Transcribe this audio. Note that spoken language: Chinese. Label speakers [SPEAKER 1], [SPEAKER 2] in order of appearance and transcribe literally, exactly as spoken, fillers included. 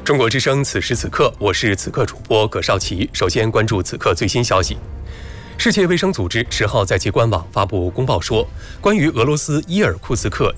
[SPEAKER 1] 中国之声，此时此刻，我是此刻主播葛少奇。首先关注此刻最新消息。世界卫生组织十号在其官网发布公报说，关于俄罗斯伊尔库茨克